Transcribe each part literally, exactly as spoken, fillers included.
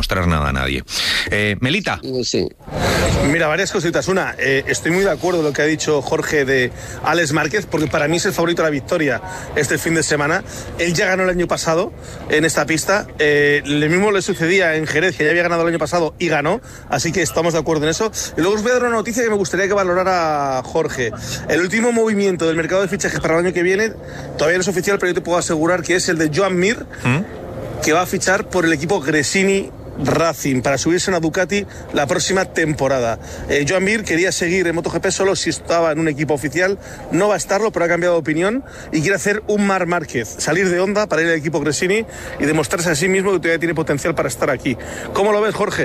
demostrar nada a nadie. Eh, Melita. Sí. Mira, varias cositas. Una, eh, estoy muy de acuerdo con lo que ha dicho Jorge de Alex Márquez, porque para mí es el favorito a la victoria este fin de semana. Él ya ganó el año pasado en esta pista. Eh, lo mismo le sucedía en Jerez, que ya había ganado el año pasado y ganó. Así que estamos de acuerdo en eso. Y luego os voy a dar una noticia que me gustaría que valorara Jorge. El último movimiento del mercado de fichajes para el año que viene todavía no es oficial, pero yo te puedo asegurar que es el de Joan Mir, ¿Mm? que va a fichar por el equipo Gresini Racing para subirse a una Ducati la próxima temporada. eh, Joan Mir quería seguir en MotoGP solo si estaba en un equipo oficial, no va a estarlo, pero ha cambiado de opinión y quiere hacer un Marc Márquez, salir de Honda para ir al equipo Gresini y demostrarse a sí mismo que todavía tiene potencial para estar aquí. ¿Cómo lo ves, Jorge?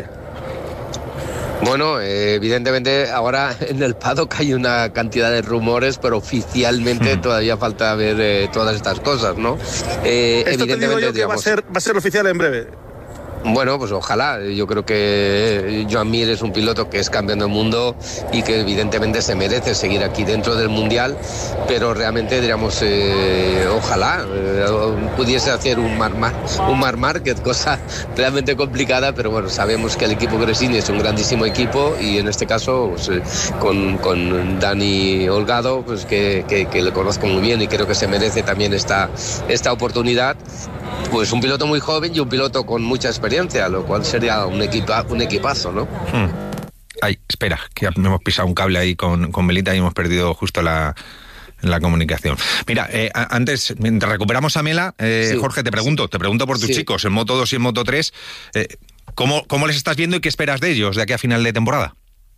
Bueno, eh, evidentemente ahora en el paddock hay una cantidad de rumores, pero oficialmente todavía falta ver eh, todas estas cosas, ¿no? Eh, Esto evidentemente, te digo yo que digamos, va a ser, va a ser oficial en breve. Bueno, pues ojalá. Yo creo que Joan Mir es un piloto que es campeón del mundo y que evidentemente se merece seguir aquí dentro del Mundial, pero realmente, diríamos, eh, ojalá eh, pudiese hacer un Marc un Marc Márquez, cosa realmente complicada, pero bueno, sabemos que el equipo Gresini es un grandísimo equipo y en este caso pues, eh, con, con Dani Holgado, pues que, que, que le conozco muy bien y creo que se merece también esta, esta oportunidad. Pues un piloto muy joven y un piloto con mucha experiencia, lo cual sería un, equipa, un equipazo, ¿no? Hmm. Ay, espera, que hemos pisado un cable ahí con, con Melita y hemos perdido justo la, la comunicación. Mira, eh, antes, mientras recuperamos a Mela, eh, sí. Jorge, te pregunto, te pregunto por tus sí. chicos, en Moto dos y en Moto tres, eh, ¿cómo, ¿cómo les estás viendo y qué esperas de ellos de aquí a final de temporada?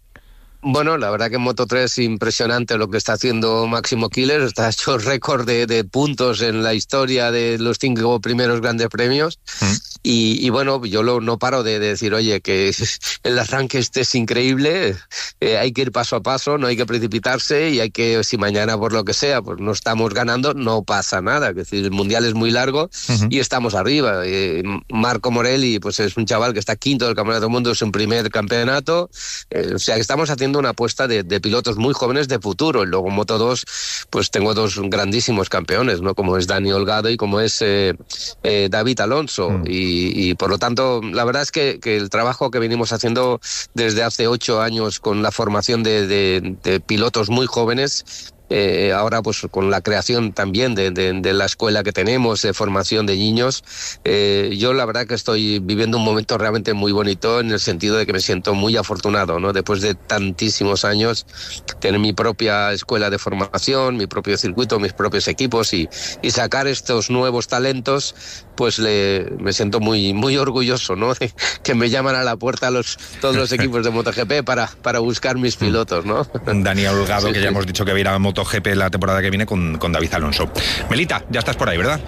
Bueno, la verdad que en Moto tres es impresionante lo que está haciendo Máximo Killer. Está hecho récord de, de puntos en la historia de los cinco primeros grandes premios. ¿Mm? Y, y bueno, yo lo, no paro de, de decir, oye, que el arranque este es increíble, eh, hay que ir paso a paso, no hay que precipitarse y hay que, si mañana por lo que sea, pues no estamos ganando, no pasa nada. Es decir, el Mundial es muy largo uh-huh. y estamos arriba. Eh, Marco Morelli, pues es un chaval que está quinto del Campeonato del Mundo, es un primer campeonato. Eh, o sea, que estamos haciendo una apuesta de, de pilotos muy jóvenes de futuro. Y luego en Moto dos, pues tengo dos grandísimos campeones, ¿no? Como es Dani Holgado y como es eh, eh, David Alonso. Mm. Y, y por lo tanto, la verdad es que, que el trabajo que venimos haciendo desde hace ocho años con la formación de, de, de pilotos muy jóvenes, Eh, ahora pues con la creación también de, de, de la escuela que tenemos de formación de niños, eh, yo la verdad que estoy viviendo un momento realmente muy bonito en el sentido de que me siento muy afortunado, ¿no? Después de tantísimos años tener mi propia escuela de formación, mi propio circuito, mis propios equipos y, y sacar estos nuevos talentos, pues le, me siento muy muy orgulloso, ¿no? De que me llaman a la puerta los, todos los equipos de MotoGP para, para buscar mis pilotos, ¿no? Daniel Holgado, sí, que sí. ya hemos dicho que va a ir a MotoGP la temporada que viene con, con David Alonso. Melita, ya estás por ahí, ¿verdad?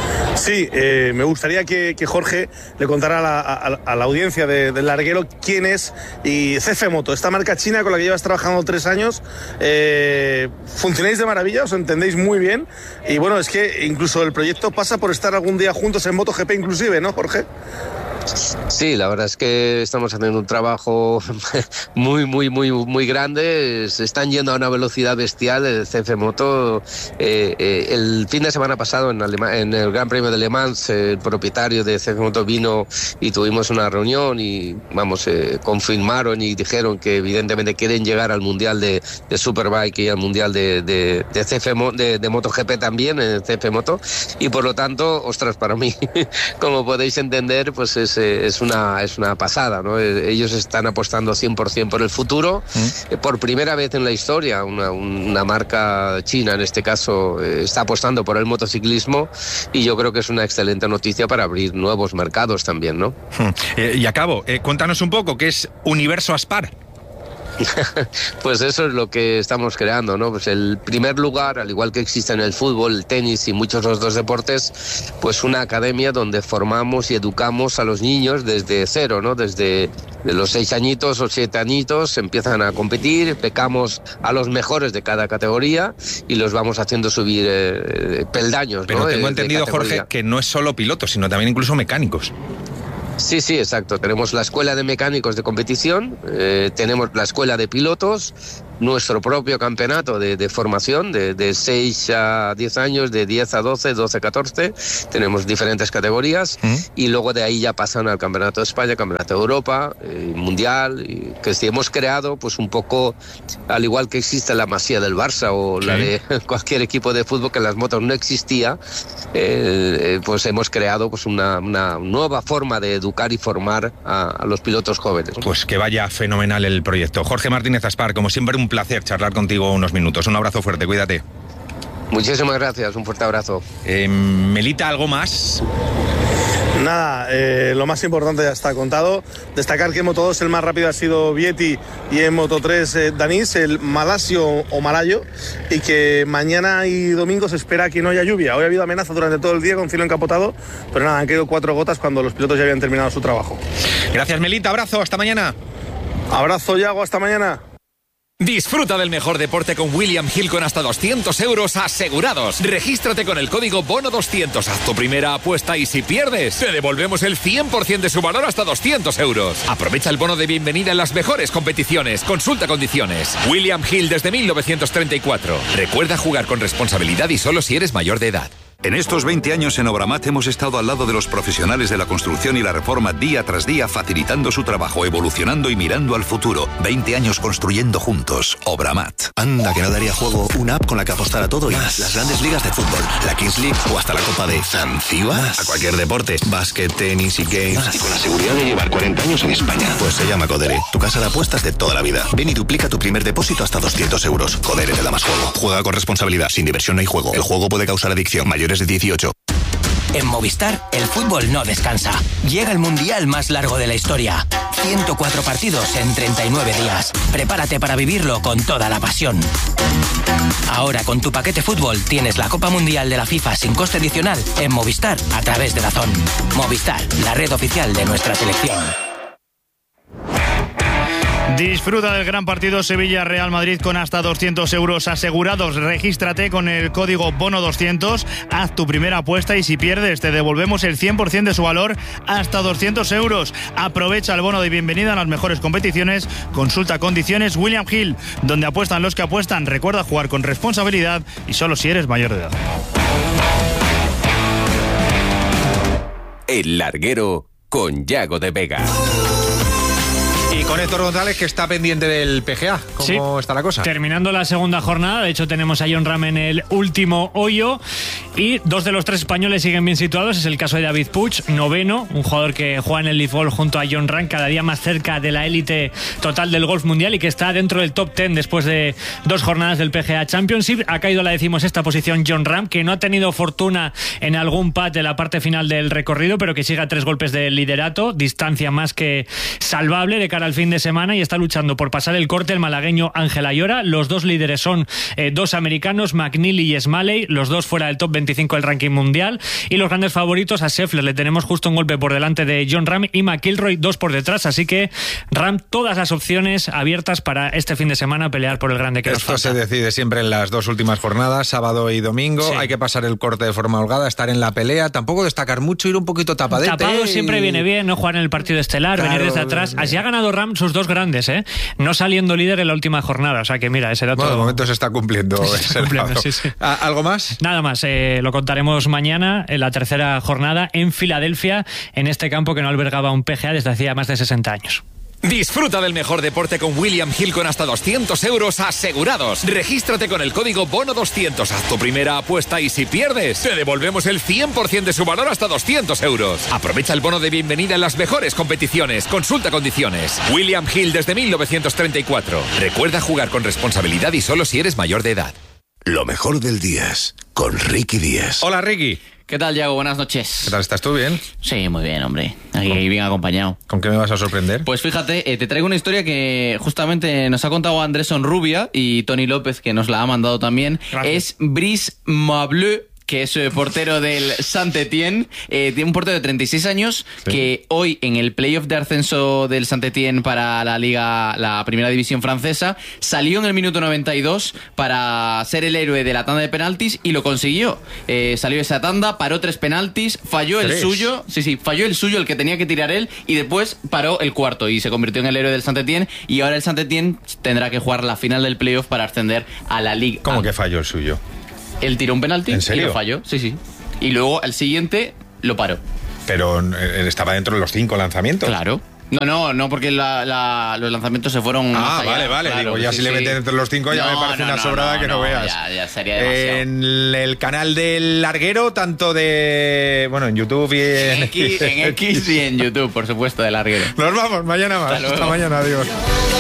Sí, eh, me gustaría que, que Jorge le contara a la, a, a la audiencia de, del larguero quién es y C F Moto, esta marca china con la que llevas trabajando tres años. Eh, funcionáis de maravilla, os entendéis muy bien y bueno, es que incluso el proyecto pasa por estar algún día juntos en MotoGP inclusive, ¿no, Jorge? Sí, la verdad es que estamos haciendo un trabajo muy, muy, muy, muy grande. Se están yendo a una velocidad bestial. El C F Moto, eh, eh, el fin de semana pasado en, Alema- en el Gran Premio de Le Mans, eh, el propietario de C F Moto vino y tuvimos una reunión y, vamos, eh, confirmaron y dijeron que evidentemente quieren llegar al Mundial de, de Superbike y al Mundial de, de, de, C F Mo- de, de MotoGP también, en el C F Moto. Y por lo tanto, ostras, para mí, como podéis entender, pues es es una es una pasada, ¿no? Ellos están apostando cien por ciento por el futuro. ¿Mm? Por primera vez en la historia, una, una marca china, en este caso, está apostando por el motociclismo y yo creo que es una excelente noticia para abrir nuevos mercados también, ¿no? Eh, y acabo, eh, cuéntanos un poco, ¿qué es Universo Aspar? Pues eso es lo que estamos creando, ¿no? Pues el primer lugar, al igual que existe en el fútbol, el tenis y muchos otros deportes, pues una academia donde formamos y educamos a los niños desde cero, ¿no? Desde de los seis añitos o siete añitos empiezan a competir, becamos a los mejores de cada categoría y los vamos haciendo subir eh, peldaños, Pero ¿no? tengo de, entendido, de Jorge, que no es solo pilotos, sino también incluso mecánicos. Sí, sí, exacto. Tenemos la escuela de mecánicos de competición, eh, tenemos la escuela de pilotos nuestro propio campeonato de, de formación, de, de seis a diez años, de diez a doce, doce a catorce, tenemos diferentes categorías, ¿Mm? y luego de ahí ya pasan al Campeonato de España, Campeonato de Europa, eh, Mundial, y que si hemos creado pues un poco, al igual que existe la Masía del Barça o sí. la de cualquier equipo de fútbol, que en las motos no existía, eh, pues hemos creado pues una, una nueva forma de educar y formar a, a los pilotos jóvenes. Pues que vaya fenomenal el proyecto. Jorge Martínez Aspar, como siempre un placer charlar contigo unos minutos. Un abrazo fuerte, cuídate. Muchísimas gracias, un fuerte abrazo. Eh, Melita, ¿algo más? Nada, eh, lo más importante ya está contado. Destacar que en Moto dos el más rápido ha sido Vietti y en Moto tres eh, Danís, el malasio o malayo, y que mañana y domingo se espera que no haya lluvia. Hoy ha habido amenaza durante todo el día con cielo encapotado, pero nada, han caído cuatro gotas cuando los pilotos ya habían terminado su trabajo. Gracias, Melita, abrazo, hasta mañana. Abrazo, Yago, hasta mañana. Disfruta del mejor deporte con William Hill con hasta doscientos euros asegurados. Regístrate con el código bono doscientos. Haz tu primera apuesta y si pierdes, te devolvemos el cien por ciento de su valor hasta doscientos euros. Aprovecha el bono de bienvenida en las mejores competiciones. Consulta condiciones. William Hill desde mil novecientos treinta y cuatro. Recuerda jugar con responsabilidad y solo si eres mayor de edad. En estos veinte años en Obramat hemos estado al lado de los profesionales de la construcción y la reforma día tras día, facilitando su trabajo, evolucionando y mirando al futuro. veinte años construyendo juntos. Obramat. Anda, que no daría juego una app con la que apostar a todo y más. Las grandes ligas de fútbol, la Kings League o hasta la Copa de Zanzíbar. A cualquier deporte, básquet, tenis y games. Más. Y con la seguridad de llevar cuarenta años en España. Pues se llama Codere, tu casa de apuestas de toda la vida. Ven y duplica tu primer depósito hasta doscientos euros. Codere te da más juego. Juega con responsabilidad. Sin diversión no hay juego. El juego puede causar adicción. Mayores de dieciocho. En Movistar, el fútbol no descansa. Llega el mundial más largo de la historia. ciento cuatro partidos en treinta y nueve días. Prepárate para vivirlo con toda la pasión. Ahora, con tu paquete fútbol, tienes la Copa Mundial de la FIFA sin coste adicional en Movistar a través de Dazón. Movistar, la red oficial de nuestra selección. Disfruta del gran partido Sevilla-Real Madrid con hasta doscientos euros asegurados. Regístrate con el código bono doscientos, haz tu primera apuesta y si pierdes te devolvemos el cien por ciento de su valor hasta doscientos euros. Aprovecha el bono de bienvenida en las mejores competiciones. Consulta condiciones. William Hill, donde apuestan los que apuestan. Recuerda jugar con responsabilidad y solo si eres mayor de edad. El Larguero con Yago de Vega. Y con Héctor González, que está pendiente del P G A. ¿Cómo sí, está la cosa? Terminando la segunda jornada, de hecho tenemos a Jon Rahm en el último hoyo y dos de los tres españoles siguen bien situados. Es el caso de David Puig, noveno, un jugador que juega en el Leaf Golf junto a Jon Rahm, cada día más cerca de la élite total del golf mundial y que está dentro del top diez después de dos jornadas del P G A Championship. Ha caído a la decimosexta posición Jon Rahm, que no ha tenido fortuna en algún pad de la parte final del recorrido, pero que sigue a tres golpes del liderato, distancia más que salvable de cara al fin de semana, y está luchando por pasar el corte el malagueño Ángel Ayora. Los dos líderes son eh, dos americanos, McNeely y Smalley, los dos fuera del top veinticinco del ranking mundial, y los grandes favoritos a Scheffler le tenemos justo un golpe por delante de Jon Rahm y McIlroy dos por detrás, así que Rahm todas las opciones abiertas para este fin de semana pelear por el grande que nos falta. Esto se decide siempre en las dos últimas jornadas, sábado y domingo. Sí. Hay que pasar el corte de forma holgada, estar en la pelea, tampoco destacar mucho, ir un poquito tapadete. Tapado y... siempre viene bien, no jugar en el partido estelar, claro, venir desde atrás. Así ha ganado Rahm sus dos grandes, ¿eh? No saliendo líder en la última jornada, o sea que mira, ese dato... Bueno, de momento se está cumpliendo. Se está cumpliendo sí, sí. ¿Algo más? Nada más, eh, lo contaremos mañana en la tercera jornada en Filadelfia, en este campo que no albergaba un P G A desde hacía más de sesenta años. Disfruta del mejor deporte con William Hill con hasta doscientos euros asegurados. Regístrate con el código bono doscientos. Haz tu primera apuesta y si pierdes, te devolvemos el cien por ciento de su valor hasta doscientos euros. Aprovecha el bono de bienvenida en las mejores competiciones. Consulta condiciones. William Hill desde mil novecientos treinta y cuatro. Recuerda jugar con responsabilidad y solo si eres mayor de edad. Lo mejor del Díaz con Ricky Díaz. Hola, Ricky. ¿Qué tal, Yago? Buenas noches. ¿Qué tal? ¿Estás tú bien? Sí, muy bien, hombre. Aquí bien acompañado. ¿Con qué me vas a sorprender? Pues fíjate, eh, te traigo una historia que justamente nos ha contado Andrés Sonrubia y Tony López, que nos la ha mandado también. Gracias. Es Brice Mableu, que es eh, portero del Saint-Étienne. Eh, tiene un portero de treinta y seis años sí. que hoy en el playoff de ascenso del Saint-Étienne para la Liga, la primera división francesa, salió en el minuto noventa y dos para ser el héroe de la tanda de penaltis y lo consiguió. Eh, salió esa tanda, paró tres penaltis, falló ¿Tres? el suyo, sí, sí, falló el suyo, el que tenía que tirar él, y después paró el cuarto y se convirtió en el héroe del Saint-Étienne. Y ahora el Saint-Étienne tendrá que jugar la final del playoff para ascender a la Liga. ¿Cómo que falló el suyo? Él tiró un penalti ¿En serio? y lo falló, sí, sí. Y luego el siguiente lo paró. Pero él estaba dentro de los cinco lanzamientos. Claro. No, no, no, porque la, la, los lanzamientos se fueron. Ah, más allá, vale, vale. claro, Digo, ya sí, si sí. le meten entre los cinco ya no, me parece no, una no, sobrada no, que no, no veas. Ya, ya sería demasiado. En el canal del Larguero, tanto de. Bueno, en YouTube y en. En X, en X y en YouTube, por supuesto, del Larguero. Nos vamos, mañana más. Hasta, Hasta mañana, adiós.